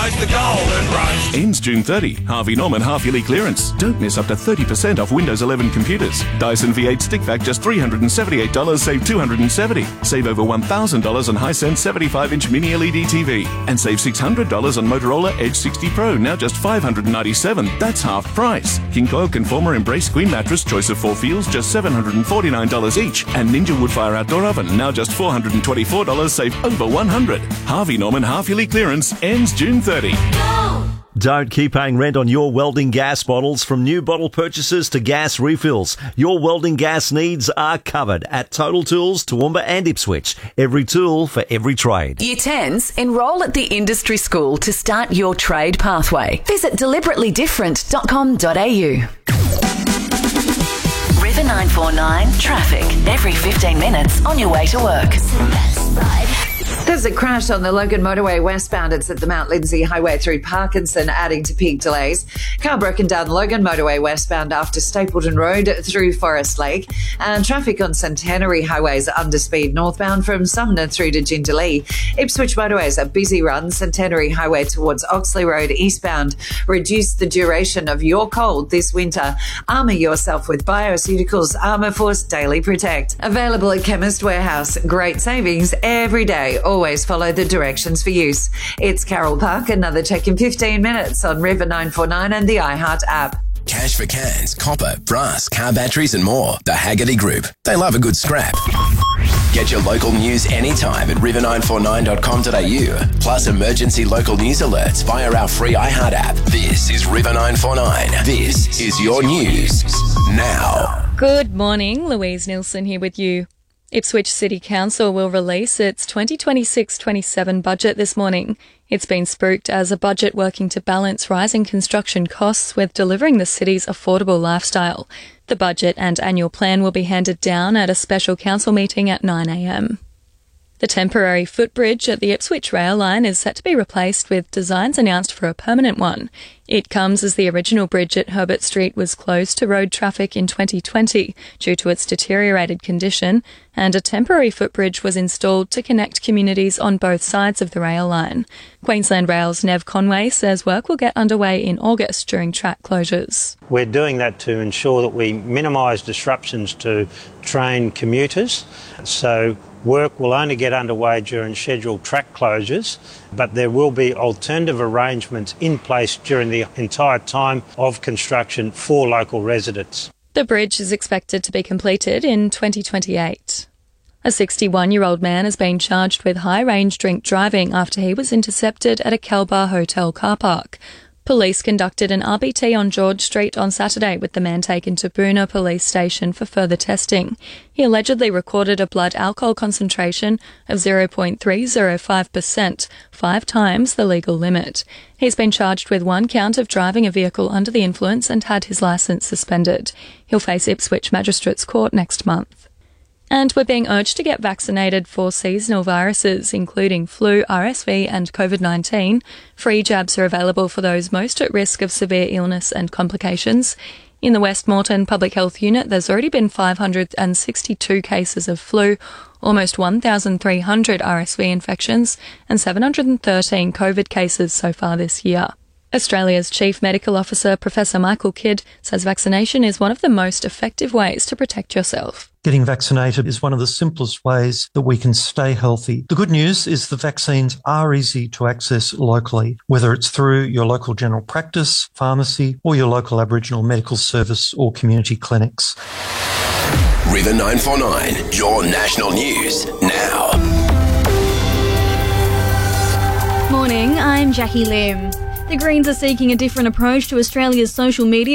rise the golden rush. Ends June 30. Harvey Norman half-yearly clearance. Don't miss up to 30% off Windows 11 computers. Dyson V8 stick vac just $378, save $270. Save over $1,000 on Hisense 75-inch mini LED TV. And save $600 on Motorola Edge 60 Pro, now just $597. That's half price. King Coil Conformer Embrace Queen Mattress, choice of 4 feels, just $749 each. And Ninja Woodfire Outdoor Oven, now just $424, save over $100. Harvey Norman half-yearly clearance ends June 30. Don't keep paying rent on your welding gas bottles. From new bottle purchases to gas refills, your welding gas needs are covered at Total Tools, Toowoomba and Ipswich. Every tool for every trade. Year 10s, enrol at the industry school to start your trade pathway. Visit deliberately-different.com.au. River 949 traffic every 15 minutes on your way to work. There's a crash on the Logan Motorway westbound. It's at the Mount Lindesay Highway through Parkinson, adding to peak delays. Car broken down Logan Motorway westbound after Stapleton Road through Forest Lake. And traffic on Centenary Highways under speed northbound from Sumner through to Jindalee. Ipswich Motorways a busy run. Centenary Highway towards Oxley Road eastbound. Reduce the duration of your cold this winter. Armour yourself with Bioceuticals Armour Force Daily Protect. Available at Chemist Warehouse. Great savings every day. Always follow the directions for use. It's Carol Park. Another check in 15 minutes on River 949 and the iHeart app. Cash for cans, copper, brass, car batteries and more. The Haggerty Group. They love a good scrap. Get your local news anytime at river949.com.au. Plus emergency local news alerts via our free iHeart app. This is River 949. This is your news now. Good morning, Louise Nilsson here with you. Ipswich City Council will release its 2026-27 budget this morning. It's been spooked as a budget working to balance rising construction costs with delivering the city's affordable lifestyle. The budget and annual plan will be handed down at a special council meeting at 9 a.m. The temporary footbridge at the Ipswich rail line is set to be replaced with designs announced for a permanent one. It comes as the original bridge at Herbert Street was closed to road traffic in 2020 due to its deteriorated condition, and a temporary footbridge was installed to connect communities on both sides of the rail line. Queensland Rail's Nev Conway says work will get underway in August during track closures. We're doing that to ensure that we minimise disruptions to train commuters. So work will only get underway during scheduled track closures, but there will be alternative arrangements in place during the entire time of construction for local residents. The bridge is expected to be completed in 2028. A 61-year-old man has been charged with high-range drink driving after he was intercepted at a Kelbar hotel car park. Police conducted an RBT on George Street on Saturday with the man taken to Boonah Police Station for further testing. He allegedly recorded a blood alcohol concentration of 0.305%, 5 times the legal limit. He's been charged with 1 count of driving a vehicle under the influence and had his licence suspended. He'll face Ipswich Magistrates Court next month. And we're being urged to get vaccinated for seasonal viruses, including flu, RSV and COVID-19. Free jabs are available for those most at risk of severe illness and complications. In the Westmoreton Public Health Unit, there's already been 562 cases of flu, almost 1,300 RSV infections and 713 COVID cases so far this year. Australia's Chief Medical Officer, Professor Michael Kidd, says vaccination is one of the most effective ways to protect yourself. Getting vaccinated is one of the simplest ways that we can stay healthy. The good news is the vaccines are easy to access locally, whether it's through your local general practice, pharmacy, or your local Aboriginal medical service or community clinics. River 949, your national news now. Morning, I'm Jackie Lim. The Greens are seeking a different approach to Australia's social media